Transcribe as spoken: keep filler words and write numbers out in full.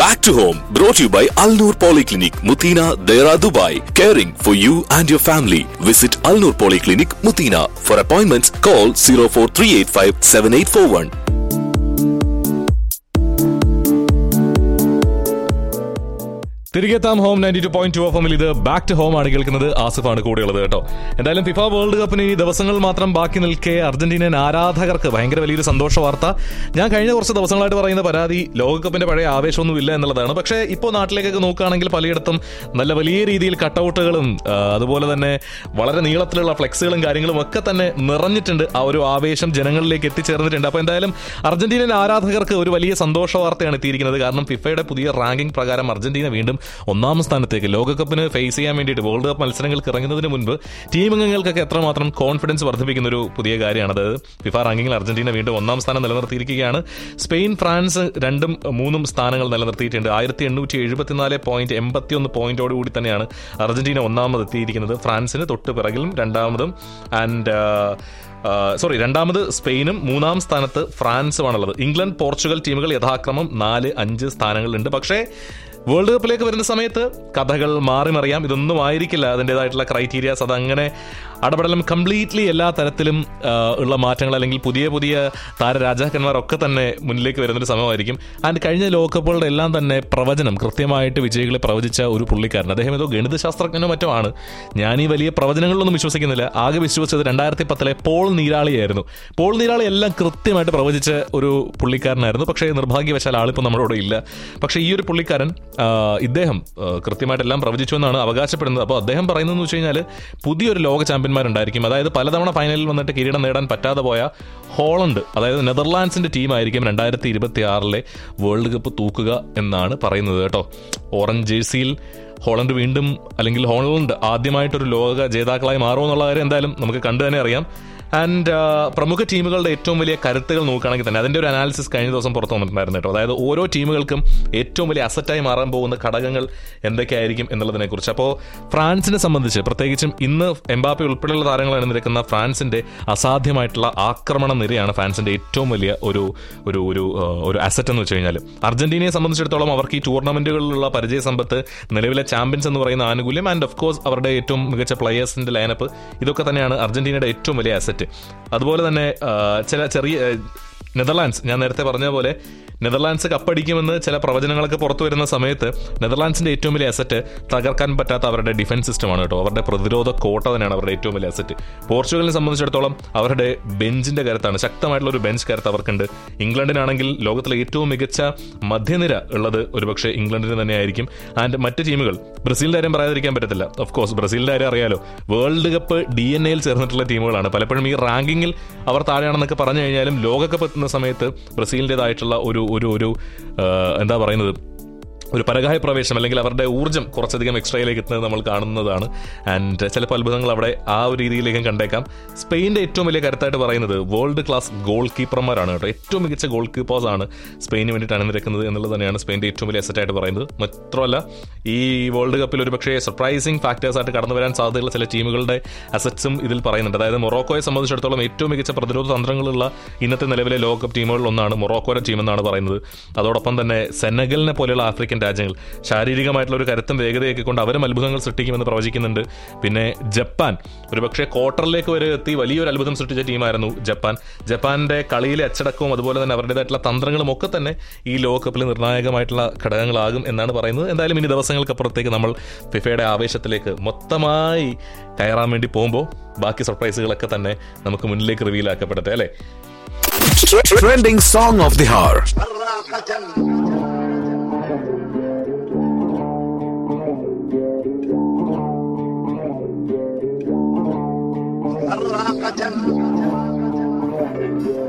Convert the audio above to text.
Back to Home, brought to you by Al Noor Polyclinic, Mutina, Dera, Dubai. Caring for you and your family. Visit Al Noor Polyclinic, Mutina. For appointments, call zero four three eight five seven eight four one. തിരികെ എത്താം home ninety two point two F എമ്മിൽ. ഇത് back to home ആണ് കേൾക്കുന്നത്. ആസിഫാണ് കൂടെയുള്ളത് കേട്ടോ. എന്തായാലും FIFA world കപ്പിന് ഈ ദിവസങ്ങൾ മാത്രം ബാക്കി നിൽക്കെ അർജന്റീനൻ ആരാധകർക്ക് ഭയങ്കര വലിയൊരു സന്തോഷ വാർത്ത. ഞാൻ കഴിഞ്ഞ കുറച്ച് ദിവസങ്ങളായിട്ട് പറയുന്ന പരാതി ലോകകപ്പിന്റെ പഴയ ആവേശമൊന്നും ഇല്ല എന്നുള്ളതാണ്. പക്ഷേ ഇപ്പോൾ നാട്ടിലേക്കൊക്കെ നോക്കുകയാണെങ്കിൽ പലയിടത്തും നല്ല വലിയ രീതിയിൽ കട്ടൗട്ടുകളും അതുപോലെ തന്നെ വളരെ നീളത്തിലുള്ള ഫ്ലെക്സുകളും കാര്യങ്ങളും ഒക്കെ തന്നെ നിറഞ്ഞിട്ടുണ്ട്. ആ ഒരു ആവേശം ജനങ്ങളിലേക്ക് എത്തിച്ചേർന്നിട്ടുണ്ട്. അപ്പോൾ എന്തായാലും അർജന്റീനൻ ആരാധകർക്ക് ഒരു വലിയ സന്തോഷ വാർത്തയാണ് എത്തിയിരിക്കുന്നത്. കാരണം ഫിഫയുടെ പുതിയ റാങ്കിംഗ് പ്രകാരം അർജന്റീന വീണ്ടും ഒന്നാം സ്ഥാനത്തേക്ക് ലോകകപ്പിന് ഫേസ് ചെയ്യാൻ വേണ്ടിയിട്ട് വേൾഡ് കപ്പ് മത്സരങ്ങൾക്ക് ഇറങ്ങുന്നതിന് മുൻപ് ടീം അംഗങ്ങൾക്കൊക്കെ എത്രമാത്രം കോൺഫിഡൻസ് വർദ്ധിപ്പിക്കുന്ന ഒരു പുതിയ കാര്യമാണ്. അതായത് ഫിഫ റാങ്കിങ്ങിൽ അർജന്റീന വീണ്ടും ഒന്നാം സ്ഥാനം നിലനിർത്തിയിരിക്കുകയാണ്. സ്പെയിൻ, ഫ്രാൻസ് രണ്ടും മൂന്നും സ്ഥാനങ്ങൾ നിലനിർത്തിയിട്ടുണ്ട്. ആയിരത്തി എണ്ണൂറ്റി എഴുപത്തിനാല് പോയിന്റ് എൺപത്തി ഒന്ന് പോയിന്റോടുകൂടി തന്നെയാണ് അർജന്റീന ഒന്നാമത് എത്തിയിരിക്കുന്നത്. ഫ്രാൻസിന് തൊട്ട് പിറകിലും രണ്ടാമതും ആൻഡ് സോറി രണ്ടാമത് സ്പെയിനും മൂന്നാം സ്ഥാനത്ത് ഫ്രാൻസുമാണുള്ളത്. ഇംഗ്ലണ്ട്, പോർച്ചുഗൽ ടീമുകൾ യഥാക്രമം നാല് അഞ്ച് സ്ഥാനങ്ങളിലുണ്ട്. പക്ഷേ വേൾഡ് കപ്പിലേക്ക് വരുന്ന സമയത്ത് കഥകൾ മാറി മറിയാം. ഇതൊന്നും ആയിരിക്കില്ല അതിൻ്റെതായിട്ടുള്ള ക്രൈറ്റീരിയാസ്. അതങ്ങനെ അടപടലം കംപ്ലീറ്റ്ലി എല്ലാ തരത്തിലും ഉള്ള മാറ്റങ്ങൾ അല്ലെങ്കിൽ പുതിയ പുതിയ താരരാജാക്കന്മാരൊക്കെ തന്നെ മുന്നിലേക്ക് വരുന്നൊരു സമയമായിരിക്കും. ആൻഡ് കഴിഞ്ഞ ലോകകപ്പുകളുടെ എല്ലാം തന്നെ പ്രവചനം കൃത്യമായിട്ട് വിജയികളെ പ്രവചിച്ച ഒരു പുള്ളിക്കാരൻ, അദ്ദേഹം ഏതോ ഗണിതശാസ്ത്രജ്ഞനോ മറ്റോ ആണ്. ഞാൻ ഈ വലിയ പ്രവചനങ്ങളിലൊന്നും വിശ്വസിക്കുന്നില്ല. ആകെ വിശ്വസിച്ചത് രണ്ടായിരത്തി പത്തിലെ പോൾ നീരാളിയായിരുന്നു. പോൾ നീരാളി എല്ലാം കൃത്യമായിട്ട് പ്രവചിച്ച ഒരു പുള്ളിക്കാരനായിരുന്നു. പക്ഷേ നിർഭാഗ്യവശാൽ ആളിപ്പോൾ നമ്മളോട് ഇല്ല. പക്ഷേ ഈ ഒരു പുള്ളിക്കാരൻ ഇദ്ദേഹം കൃത്യമായിട്ടെല്ലാം പ്രവചിച്ചു എന്നാണ് അവകാശപ്പെടുന്നത്. അപ്പോൾ അദ്ദേഹം പറയുന്നതെന്ന് വെച്ച് കഴിഞ്ഞാൽ പുതിയൊരു ലോക ചാമ്പ്യന്മാരുണ്ടായിരിക്കും. അതായത് പലതവണ ഫൈനലിൽ വന്നിട്ട് കിരീടം നേടാൻ പറ്റാതെ പോയ ഹോളണ്ട്, അതായത് നെതർലാൻഡ്സിന്റെ ടീമായിരിക്കും രണ്ടായിരത്തി ഇരുപത്തി ആറിലെ വേൾഡ് കപ്പ് തൂക്കുക എന്നാണ് പറയുന്നത് കേട്ടോ. ഓറഞ്ച് ജേഴ്സിയിൽ ഹോളണ്ട് വീണ്ടും അല്ലെങ്കിൽ ഹോളണ്ട് ആദ്യമായിട്ടൊരു ലോക ജേതാക്കളായി മാറുമോ എന്നുള്ള കാര്യം എന്തായാലും നമുക്ക് കണ്ടു തന്നെ അറിയാം. ആൻഡ് പ്രമുഖ ടീമുകളുടെ ഏറ്റവും വലിയ കരുത്തുകൾ നോക്കുകയാണെങ്കിൽ തന്നെ അതിൻ്റെ ഒരു അനാലിസിസ് കഴിഞ്ഞ ദിവസം പുറത്തു വന്നിട്ടുണ്ടായിരുന്നു കേട്ടോ. അതായത് ഓരോ ടീമുകൾക്കും ഏറ്റവും വലിയ അസറ്റായി മാറാൻ പോകുന്ന ഘടകങ്ങൾ എന്തൊക്കെയായിരിക്കും എന്നുള്ളതിനെക്കുറിച്ച്. അപ്പോൾ ഫ്രാൻസിനെ സംബന്ധിച്ച് പ്രത്യേകിച്ചും ഇന്ന് എംബാപ്പെ ഉൾപ്പെടെയുള്ള താരങ്ങൾ അണിനിരക്കുന്ന ഫ്രാൻസിന്റെ അസാധ്യമായിട്ടുള്ള ആക്രമണ നിരയാണ് ഫ്രാൻസിന്റെ ഏറ്റവും വലിയ ഒരു ഒരു ഒരു ഒരു അസറ്റ് എന്ന് വെച്ച് കഴിഞ്ഞാൽ. അർജന്റീനയെ സംബന്ധിച്ചിടത്തോളം അവർക്ക് ഈ ടൂർണമെന്റുകളിലുള്ള പരിചയ സമ്പത്ത്, നിലവിലെ ചാമ്പ്യൻസ് എന്ന് പറയുന്ന ആനുകൂല്യം ആൻഡ് ഓഫ് കോഴ്സ് അവരുടെ ഏറ്റവും മികച്ച പ്ലെയേഴ്സിന്റെ ലൈനപ്പ്, ഇതൊക്കെ തന്നെയാണ് അർജന്റീനയുടെ ഏറ്റവും വലിയ അസറ്റ്. അതുപോലെ തന്നെ ചില ചെറിയ നെതർലാൻഡ്സ്, ഞാൻ നേരത്തെ പറഞ്ഞ പോലെ നെതർലാൻഡ്സ് കപ്പടിക്കുമെന്ന് ചില പ്രവചനങ്ങളൊക്കെ പുറത്തു വരുന്ന സമയത്ത് നെതർലാൻഡ്സിന്റെ ഏറ്റവും വലിയ അസറ്റ് തകർക്കാൻ പറ്റാത്ത അവരുടെ ഡിഫൻസ് സിസ്റ്റമാണ് കേട്ടോ. അവരുടെ പ്രതിരോധ കോട്ട തന്നെയാണ് അവരുടെ ഏറ്റവും വലിയ അസറ്റ്. പോർച്ചുഗലിനെ സംബന്ധിച്ചിടത്തോളം അവരുടെ ബെഞ്ചിന്റെ കരുത്താണ്, ശക്തമായിട്ടുള്ള ഒരു ബെഞ്ച് കരുത്ത് അവർക്കുണ്ട്. ഇംഗ്ലണ്ടിനാണെങ്കിൽ ലോകത്തിലെ ഏറ്റവും മികച്ച മധ്യനിര ഉള്ളത് ഒരുപക്ഷെ ഇംഗ്ലണ്ടിന് തന്നെയായിരിക്കും. ആൻഡ് മറ്റ് ടീമുകൾ, ബ്രസീലിന്റെ കാര്യം പറയാതിരിക്കാൻ പറ്റത്തില്ല. ഓഫ് കോഴ്സ് ബ്രസീലിന്റെ കാര്യം അറിയാലോ, വേൾഡ് കപ്പ് ഡി എൻ എയിൽ ചേർന്നിട്ടുള്ള ടീമുകളാണ്. പലപ്പോഴും ഈ റാങ്കിങ്ങിൽ അവർ താഴെയാണെന്നൊക്കെ പറഞ്ഞു കഴിഞ്ഞാലും ലോകകപ്പ് എത്തുന്ന സമയത്ത് ബ്രസീലിൻ്റെതായിട്ടുള്ള ഒരു ഒരു ഒരു എന്താ പറയുന്നത് ഒരു പരകായ പ്രവേശനം അല്ലെങ്കിൽ അവരുടെ ഊർജ്ജം കുറച്ചധികം എക്സ്ട്രയിലേക്ക് എത്തുന്നത് നമ്മൾ കാണുന്നതാണ്. ആൻഡ് ചിലപ്പോൾ അത്ഭുതങ്ങൾ അവിടെ ആ ഒരു രീതിയിലേക്കും കണ്ടേക്കാം. സ്പെയിൻ്റെ ഏറ്റവും വലിയ കരുത്തായിട്ട് പറയുന്നത് വേൾഡ് ക്ലാസ് ഗോൾ കീപ്പർമാരാണ് കേട്ടോ. ഏറ്റവും മികച്ച ഗോൾ കീപ്പേഴ്സ് ആണ് സ്പെയിന് വേണ്ടിയിട്ട് അണിനിരക്കുന്നത് എന്നുള്ളത് തന്നെയാണ് സ്പെയിൻ്റെ ഏറ്റവും വലിയ അസറ്റായിട്ട് പറയുന്നത്. മാത്രമല്ല ഈ വേൾഡ് കപ്പിൽ ഒരു പക്ഷേ സർപ്രൈസിംഗ് ഫാക്ടേഴ്സായിട്ട് കടന്നു വരാൻ സാധ്യതയുള്ള ചില ടീമുകളുടെ അസറ്റ്സും ഇതിൽ പറയുന്നുണ്ട്. അതായത് മൊറോക്കോയെ സംബന്ധിച്ചിടത്തോളം ഏറ്റവും മികച്ച പ്രതിരോധ തന്ത്രങ്ങളുള്ള ഇന്നത്തെ നിലവിലെ ലോകകപ്പ് ടീമുകളിൽ ഒന്നാണ് മൊറോക്കോയുടെ ടീം എന്നാണ് പറയുന്നത്. അതോടൊപ്പം തന്നെ സെനഗലിനെ പോലെയുള്ള ആഫ്രിക്കൻ രാജ്യങ്ങൾ ശാരീരികമായിട്ടുള്ള ഒരു കരുത്തും വേഗതയൊക്കെ കൊണ്ട് അവരും അത്ഭുതങ്ങൾ സൃഷ്ടിക്കുമെന്ന് പ്രവചിക്കുന്നുണ്ട്. പിന്നെ ജപ്പാൻ ഒരുപക്ഷെ ക്വാർട്ടറിലേക്ക് വരെ എത്തി വലിയൊരു അത്ഭുതം സൃഷ്ടിച്ച ടീമായിരുന്നു ജപ്പാൻ. ജപ്പാന്റെ കളിയിലെ അച്ചടക്കവും അതുപോലെ തന്നെ അവരുടേതായിട്ടുള്ള തന്ത്രങ്ങളും ഒക്കെ തന്നെ ഈ ലോകകപ്പിൽ നിർണായകമായിട്ടുള്ള ഘടകങ്ങളാകും എന്നാണ് പറയുന്നത്. എന്തായാലും ഇനി ദിവസങ്ങൾക്കപ്പുറത്തേക്ക് നമ്മൾ ഫിഫയുടെ ആവേശത്തിലേക്ക് മൊത്തമായി കയറാൻ വേണ്ടി പോകുമ്പോൾ ബാക്കി സർപ്രൈസുകളൊക്കെ തന്നെ നമുക്ക് മുന്നിലേക്ക് റിവീൽ ആക്കപ്പെടട്ടെ അല്ലേ. Trending song of the hour. الراقة